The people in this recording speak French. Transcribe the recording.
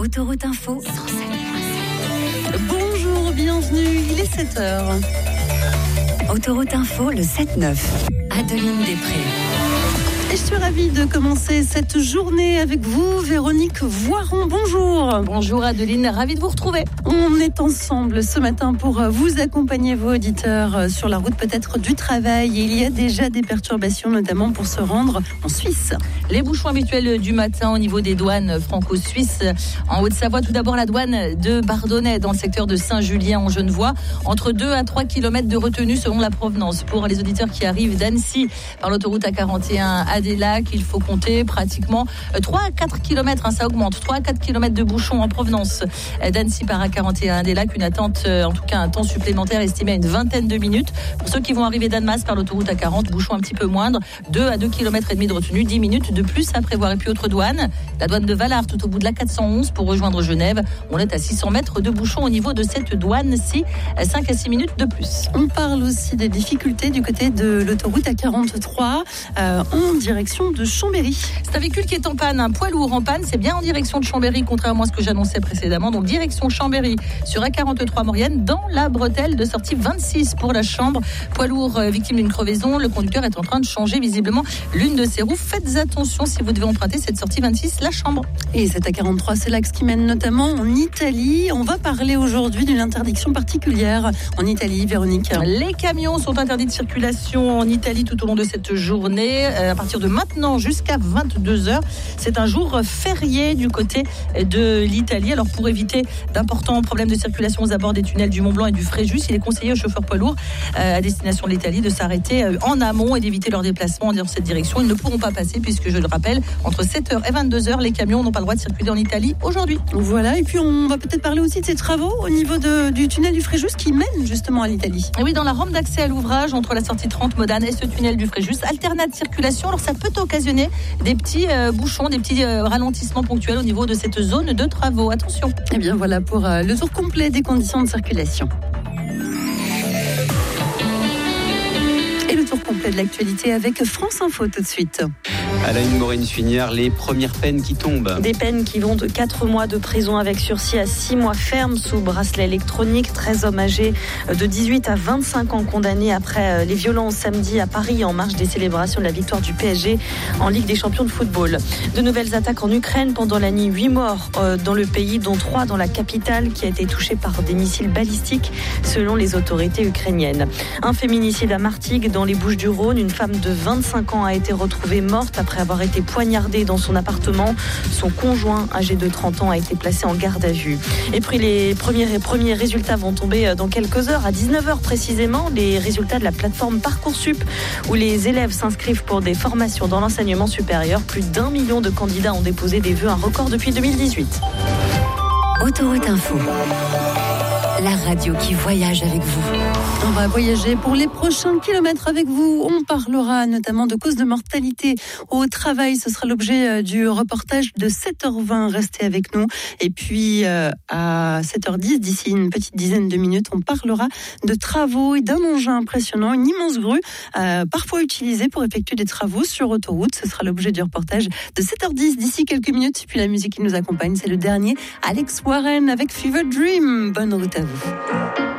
Autoroute Info 107.7. Bonjour, bienvenue, il est 7h. Autoroute Info, le 7-9. Adeline Després. Et je suis ravie de commencer cette journée avec vous, Véronique Voiron. Bonjour. Bonjour Adeline, ravie de vous retrouver. On est ensemble ce matin pour vous accompagner, vos auditeurs, sur la route peut-être du travail. Il y a déjà des perturbations, notamment pour se rendre en Suisse. Les bouchons habituels du matin au niveau des douanes franco-suisses. En Haute-Savoie, tout d'abord la douane de Bardonnay, dans le secteur de Saint-Julien en Genevois. Entre 2 à 3 km de retenue selon la provenance. Pour les auditeurs qui arrivent d'Annecy par l'autoroute A41 à des Lacs, il faut compter pratiquement 3 à 4 km, ça augmente, 3 à 4 km de bouchons en provenance d'Annecy par A41 à des Lacs, une attente, en tout cas un temps supplémentaire estimé à une vingtaine de minutes. Pour ceux qui vont arriver d'Annemasse par l'autoroute A40, bouchons un petit peu moindre, 2 à 2 km et demi de retenue, 10 minutes de plus à prévoir. Et puis autre douane, la douane de Valard, tout au bout de la 411 pour rejoindre Genève. On est à 600 mètres de bouchons au niveau de cette douane-ci, 5 à 6 minutes de plus. On parle aussi des difficultés du côté de l'autoroute A43 en direction de Chambéry. C'est un véhicule qui est en panne, un poids lourd en panne, c'est bien en direction de Chambéry, contrairement à ce que j'annonçais précédemment. Donc direction Chambéry sur A43 Maurienne, dans la bretelle de sortie 26 pour la Chambre. Poids lourd victime d'une crevaison, le conducteur est en train de changer visiblement l'une de ses roues. Faites attention si vous devez emprunter cette sortie 26, la Chambre. Et cette A43, c'est l'axe qui mène notamment en Italie. On va parler aujourd'hui d'une interdiction particulière en Italie, Véronique. Les camions sont interdits de circulation en Italie tout au long de cette journée, à partir de maintenant jusqu'à 22h. C'est un jour férié du côté de l'Italie. Alors pour éviter d'importants problèmes de circulation aux abords des tunnels du Mont-Blanc et du Fréjus, il est conseillé aux chauffeurs poids lourds à destination de l'Italie de s'arrêter en amont et d'éviter leur déplacement dans cette direction. Ils ne pourront pas passer puisque, je le rappelle, entre 7h et 22h, les camions n'ont pas le droit de circuler en Italie aujourd'hui. Voilà, et puis on va peut-être parler aussi de ces travaux au niveau du tunnel du Fréjus qui mène justement à l'Italie. Et oui, dans la rampe d'accès à l'ouvrage entre la sortie 30 Modane et ce tunnel du Fréjus, alternat de circulation. Alors ça peut occasionner des petits bouchons, des petits ralentissements ponctuels au niveau de cette zone de travaux. Attention. Et bien voilà pour le tour complet des conditions de circulation. Et le tour complet de l'actualité avec France Info tout de suite. À la une, Maureen Funière, les premières peines qui tombent. Des peines qui vont de 4 mois de prison avec sursis à 6 mois ferme sous bracelet électronique. 13 hommes âgés de 18 à 25 ans condamnés après les violences samedi à Paris en marge des célébrations de la victoire du PSG en Ligue des champions de football. De nouvelles attaques en Ukraine pendant la nuit. 8 morts dans le pays, dont 3 dans la capitale qui a été touchée par des missiles balistiques selon les autorités ukrainiennes. Un féminicide à Martigues dans les Bouches-du-Rhône. Une femme de 25 ans a été retrouvée morte après avoir été poignardée dans son appartement. Son conjoint, âgé de 30 ans, a été placé en garde à vue. Et puis les premiers résultats vont tomber dans quelques heures, à 19h précisément, les résultats de la plateforme Parcoursup, où les élèves s'inscrivent pour des formations dans l'enseignement supérieur. Plus d'1 million de candidats ont déposé des vœux, un record depuis 2018. Autoroute Info, la radio qui voyage avec vous. On va voyager pour les prochains kilomètres avec vous. On parlera notamment de causes de mortalité au travail. Ce sera l'objet du reportage de 7h20. Restez avec nous. Et puis à 7h10, d'ici une petite dizaine de minutes, on parlera de travaux et d'un engin impressionnant, une immense grue, parfois utilisée pour effectuer des travaux sur autoroute. Ce sera l'objet du reportage de 7h10 d'ici quelques minutes. Et puis la musique qui nous accompagne, c'est le dernier Alex Warren avec Fever Dream. Bonne route à vous.